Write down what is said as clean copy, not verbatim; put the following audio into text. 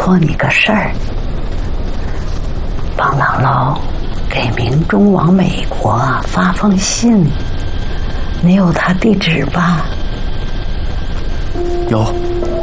托你个事儿，帮姥姥给明忠往美国发封信，你有他地址吧？ 有。